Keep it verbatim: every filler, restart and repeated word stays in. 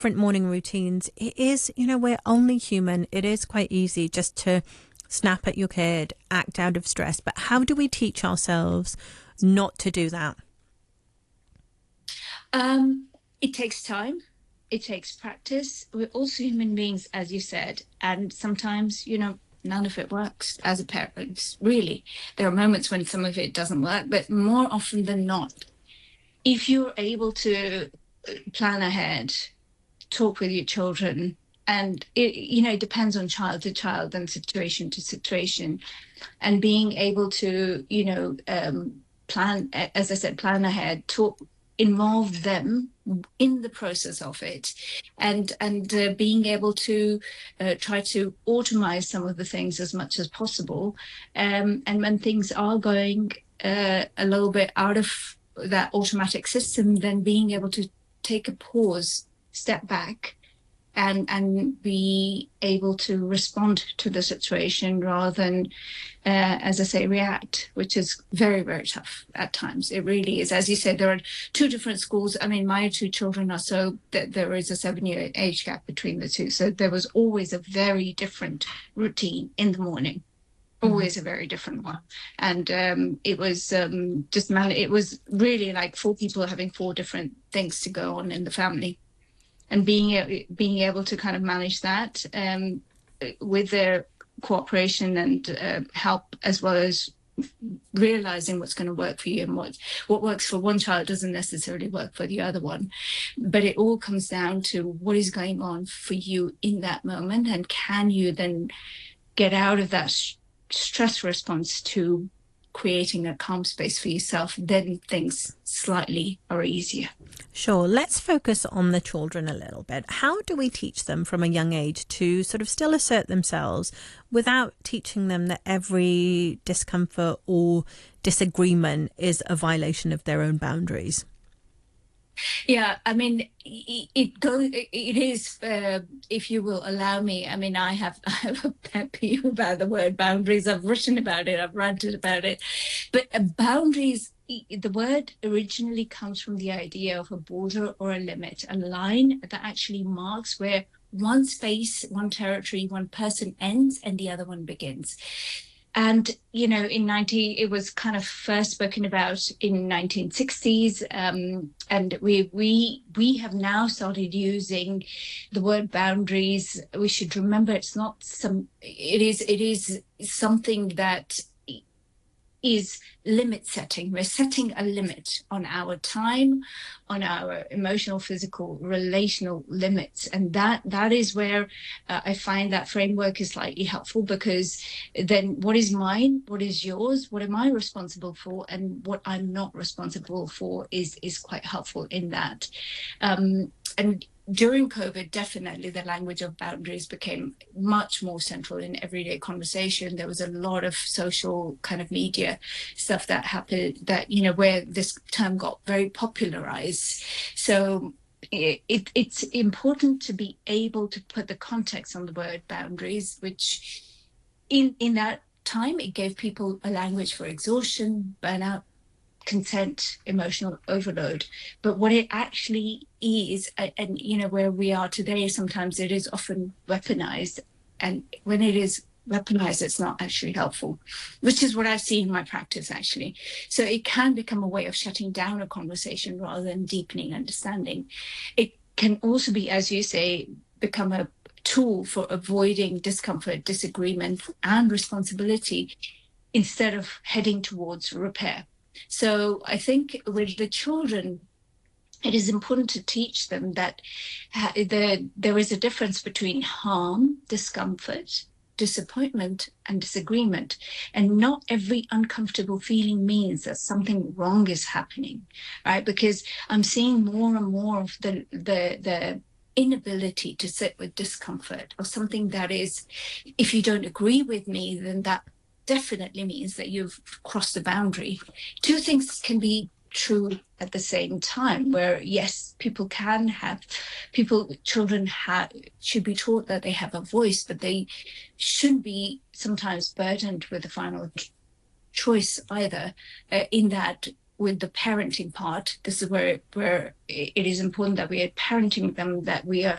different morning routines, it is, you know, we're only human. It is quite easy just to snap at your kid, act out of stress. But how do we teach ourselves not to do that? Um, it takes time. It takes practice. We're also human beings, as you said, and sometimes, you know, none of it works as a parent. Really, there are moments when some of it doesn't work, but more often than not, if you're able to uh, plan ahead, talk with your children, and it, you know, it depends on child to child and situation to situation, and being able to, you know, um, plan, as I said, plan ahead, talk, involve them in the process of it, and and uh, being able to uh, try to automate some of the things as much as possible, um, and when things are going uh, a little bit out of that automatic system, then being able to take a pause, step back, and and be able to respond to the situation rather than, uh, as I say, react, which is very, very tough at times. It really is. As you said, there are two different schools. I mean, my two children are so that there is a seven-year age gap between the two. So there was always a very different routine in the morning. Always a very different one, and um, it was um, just man. It was really like four people having four different things to go on in the family, and being being able to kind of manage that um, with their cooperation and uh, help, as well as realizing what's going to work for you, and what what works for one child doesn't necessarily work for the other one. But it all comes down to what is going on for you in that moment, and can you then get out of that sh- stress response to creating a calm space for yourself, then things slightly are easier. Sure. Let's focus on the children a little bit. How do we teach them from a young age to sort of still assert themselves without teaching them that every discomfort or disagreement is a violation of their own boundaries? Yeah, I mean, it, it goes. It is, uh, if you will allow me. I mean, I have I have a pet peeve about the word boundaries. I've written about it. I've ranted about it. But uh, boundaries. The word originally comes from the idea of a border or a limit, a line that actually marks where one space, one territory, one person ends and the other one begins. And you know, in ninety, it was kind of first spoken about in nineteen sixties, um, and we we we have now started using the word boundaries. We should remember it's not some. It is it is something that is limit setting. We're setting a limit on our time, on our emotional, physical, relational limits. And that that is where uh, I find that framework is slightly helpful, because then what is mine, what is yours, what am I responsible for, and what I'm not responsible for is is quite helpful in that. Um, and during COVID, definitely the language of boundaries became much more central in everyday conversation. There was a lot of social kind of media stuff that happened, that, you know, where this term got very popularized. So it, it, it's important to be able to put the context on the word boundaries, which in, in that time, it gave people a language for exhaustion, burnout, consent, emotional overload. But what it actually is, and you know, where we are today, sometimes it is often weaponized. And when it is weaponized, it's not actually helpful, which is what I've seen in my practice, actually. So it can become a way of shutting down a conversation rather than deepening understanding. It can also be, as you say, become a tool for avoiding discomfort, disagreement, and responsibility instead of heading towards repair. So I think with the children, it is important to teach them that the, there is a difference between harm, discomfort, disappointment, and disagreement. And not every uncomfortable feeling means that something wrong is happening, right? Because I'm seeing more and more of the the the inability to sit with discomfort, or something that is, if you don't agree with me, then that definitely means that you've crossed the boundary. Two things can be true at the same time, where yes, people can have, people, children have, should be taught that they have a voice, but they shouldn't be sometimes burdened with the final choice either, uh, in that with the parenting part, this is where where it is important that we are parenting them, that we are